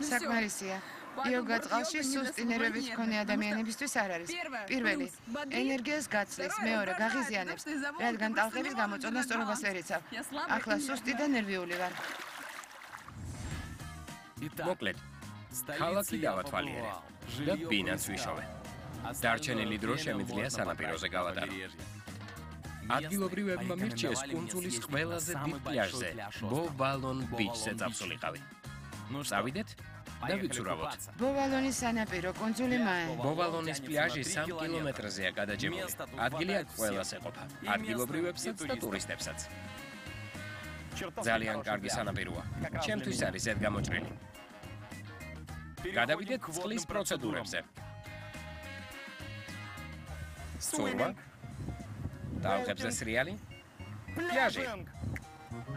საკმარისია. იოგა წყალში სუსტი ნერვების მქონე ადამიანებისთვის არ არის. პირველი, ენერგიას გაცლის, მეორე, გაღიზიანებს, რადგან ტალღების გამოწონა სწორობას ვერ იცავ. ახლა სუსტი და ნერვიული ვარ. მოკლედ, ქალაქი დავათვალიერე და ბინაც ვიშოვე. დარჩენილი დრო შემიძლია სანაპიროზე გავატარო. ადგილობრივებმა მირჩიეს კუნძულის ყველაზე დიდ პლაჟზე, ბოვალონ ბიჩზე წავსულიყავი. წავიდეთ და ვიცურავოთ. ბოვალონის სანაპირო კუნძული მაე. ბოვალონის პლაჟი 3 კილომეტრზეა გადაჯემილი. ადგილი აქ ყველას ეყოფა, ადგილობრივებსაც და ტურისტებსაც. ძალიან კარგი სანაპიროა. ჩემთვის არის ზედ გამოჭრილი. გადავიდეთ წყლის პროცედურებზე. სურვა, ტალღებზე სრიალი, პლაჟი.